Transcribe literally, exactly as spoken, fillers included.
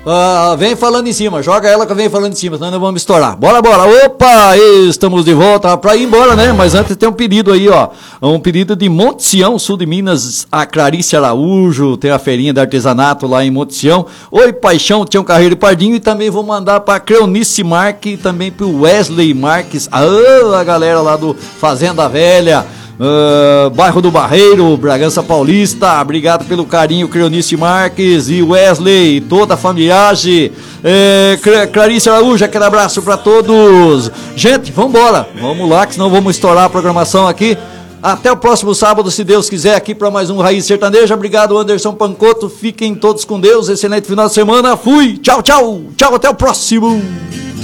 Uh, vem falando em cima, joga ela que vem falando em cima, senão nós vamos estourar. Bora, bora. Opa, estamos de volta pra ir embora, né? Mas antes tem um pedido aí, ó. Um pedido de Monte Sião, sul de Minas, a Clarice Araújo, tem a feirinha de artesanato lá em Monte Sião. Oi, Paixão, Tião Carreiro e Pardinho. E também vou mandar pra Creonice Marques e também pro Wesley Marques. Ah, a galera lá do Fazenda Velha. Uh, bairro do Barreiro, Bragança Paulista, obrigado pelo carinho, Creonice Marques e Wesley, toda a familiagem. é, Clarice Araújo, aquele abraço pra todos. Gente, vambora, vamos lá, que senão vamos estourar a programação aqui. Até o próximo sábado, se Deus quiser, aqui para mais um Raiz Sertaneja. Obrigado, Anderson Pancoto, fiquem todos com Deus, excelente final de semana, fui, tchau, tchau, tchau, até o próximo.